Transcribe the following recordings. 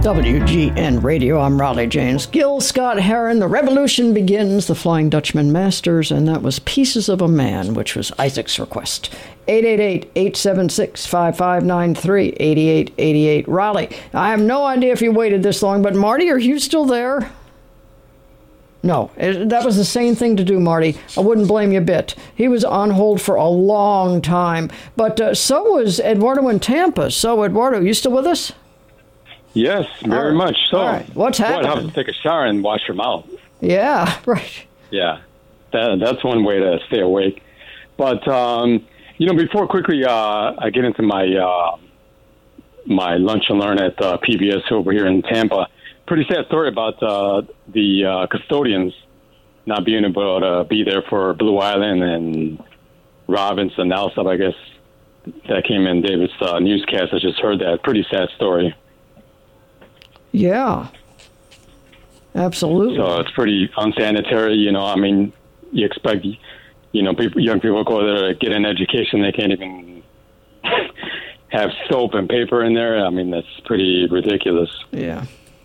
WGN Radio, I'm Raleigh James. Gil Scott-Heron, The Revolution Begins, The Flying Dutchman Masters, and that was Pieces of a Man, which was Isaac's request. 888-876-5593, 8888 Raleigh. I have no idea if you waited this long, but Marty, are you still there? No, that was the same thing to do, Marty. I wouldn't blame you a bit. He was on hold for a long time, but so was Eduardo in Tampa. So, Eduardo, you still with us? Yes, very much so. All right. What's happening? Well, have to take a shower and wash your mouth. Yeah, right. Yeah, that's one way to stay awake. But, before quickly I get into my my lunch and learn at PBS over here in Tampa, pretty sad story about the custodians not being able to be there for Blue Island and Robinson, Alsop, I guess, that came in David's newscast. I just heard that. Pretty sad story. Yeah, absolutely. So it's pretty unsanitary, you expect, young people go there to get an education. They can't even have soap and paper in there. I mean, that's pretty ridiculous. Yeah.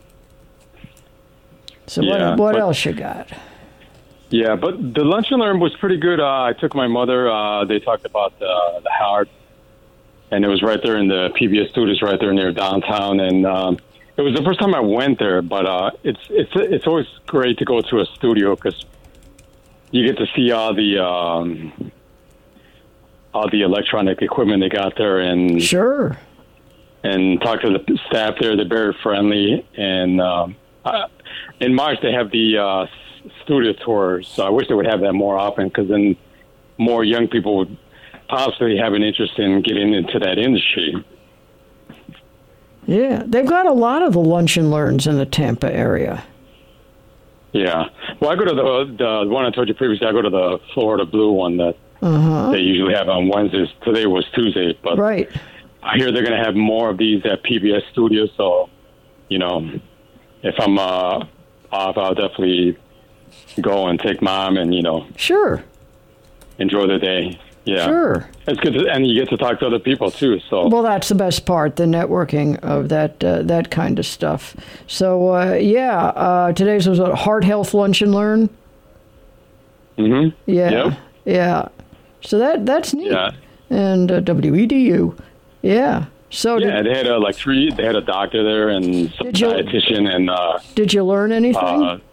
So what else you got? Yeah, but the lunch and learn was pretty good. I took my mother. They talked about the Howard, and it was right there in the PBS studios, right there near downtown, and it was the first time I went there, but it's always great to go to a studio because you get to see all the electronic equipment they got there, and sure, and talk to the staff there. They're very friendly, and in March they have the studio tours. So I wish they would have that more often because then more young people would possibly have an interest in getting into that industry. Yeah, they've got a lot of the lunch and learns in the Tampa area. Yeah. Well, I go to the one I told you previously. I go to the Florida Blue one that they usually have on Wednesdays. Today was Tuesday, but right. I hear they're going to have more of these at PBS Studios. So, if I'm off, I'll definitely go and take Mom and, sure, enjoy the day. Yeah, sure. It's good, and you get to talk to other people too. So, well, that's the best part, the networking of that kind of stuff. So, today's was a Heart Health Lunch and Learn. Mm-hmm. Yeah, yep. Yeah. So that's neat. Yeah. And WEDU. Yeah. So yeah, they had They had a doctor there and some dietitian and. Did you learn anything?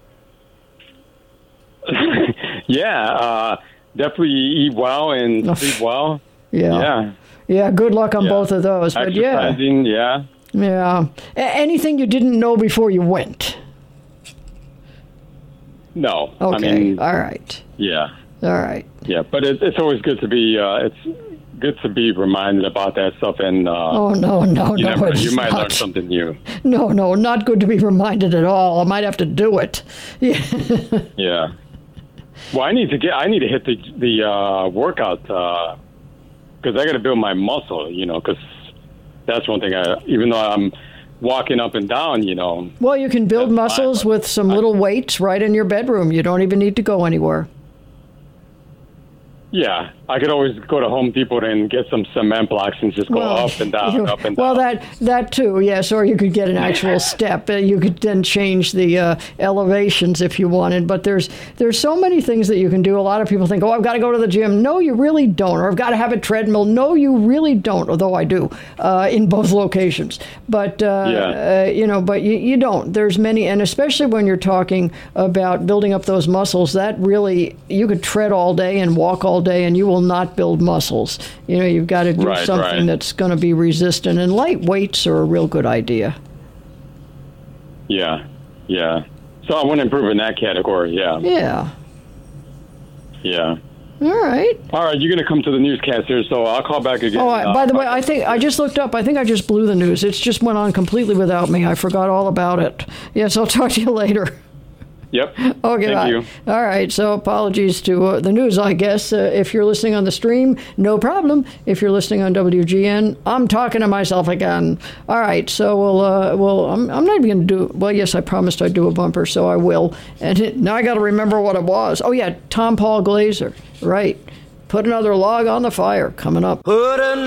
Yeah. Definitely eat well and sleep well. Yeah. Yeah, good luck on both of those. But exercising, yeah. Anything you didn't know before you went? No. Okay. All right. Yeah. All right. Yeah, but it's always good to be good to be reminded about that stuff. And no, you might learn something new. No, not good to be reminded at all. I might have to do it. Yeah. Yeah. Well, I need to hit the workout because I got to build my muscle, because that's one thing. Even though I'm walking up and down, Well, you can build muscles with some little weights right in your bedroom. You don't even need to go anywhere. Yeah, I could always go to Home Depot and get some cement blocks and just go up and down, up and down. Well, that too, yes. Or you could get an actual step. You could then change the elevations if you wanted. But there's so many things that you can do. A lot of people think, I've got to go to the gym. No, you really don't. Or I've got to have a treadmill. No, you really don't. Although I do in both locations. But but you don't. There's many, and especially when you're talking about building up those muscles, that really you could tread all day and walk all day, and you will not build muscles. You've got to do something that's going to be resistant, and light weights are a real good idea. Yeah. So I want to improve in that category. Yeah. All right, you're going to come to the newscast here, so I'll call back again. By the way, I think I just looked up. I think I just blew the news. It just went on completely without me. I forgot all about it. Yes, I'll talk to you later. Yep. Okay. Thank you. All right. So apologies to the news, I guess. If you're listening on the stream, no problem. If you're listening on WGN, I'm talking to myself again. All right. So I'm not even going to do. Well, yes, I promised I'd do a bumper, so I will. And now I got to remember what it was. Oh yeah, Tom Paul Glaser. Right. Put another log on the fire. Coming up.